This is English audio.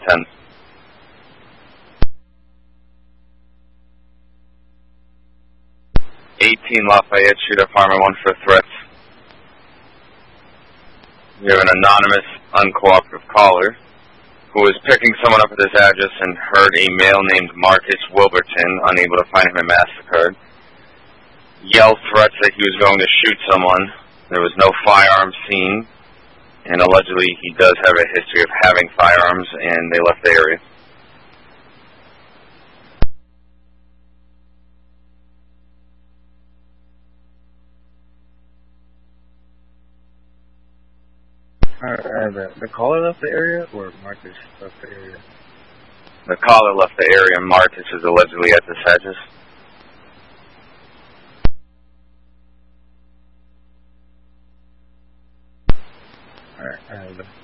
10. Lafayette Street, apartment 1 for threats. We have an anonymous, uncooperative caller who was picking someone up at this address and heard a male named Marcus Wilberton, unable to find him at MasterCard, yell threats that he was going to shoot someone. There was no firearms seen, and allegedly he does have a history of having firearms, and they left the area. The caller left the area, or Marcus left the area? The caller left the area, and Marcus is allegedly at this address. Alright,